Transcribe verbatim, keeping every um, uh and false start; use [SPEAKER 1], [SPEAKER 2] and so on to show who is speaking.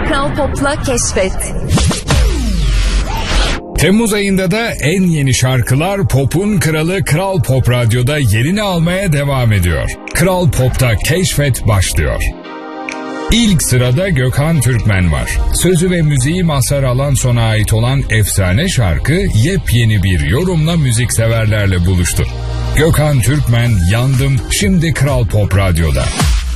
[SPEAKER 1] Kral Pop'la keşfet.
[SPEAKER 2] Temmuz ayında da en yeni şarkılar Pop'un kralı Kral Pop Radyo'da yerini almaya devam ediyor. Kral Pop'ta keşfet başlıyor. İlk sırada Gökhan Türkmen var. Sözü ve müziği Mazhar Alanson'a ait olan efsane şarkı yepyeni bir yorumla müzikseverlerle buluştu. Gökhan Türkmen, Yandım, şimdi Kral Pop Radyo'da.